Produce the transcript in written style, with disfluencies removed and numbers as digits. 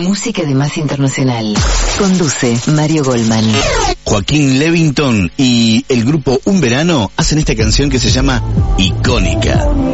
música de más internacional. Conduce Mario Goldman. Joaquín Levington y el grupo Un Verano hacen esta canción que se llama Icónica.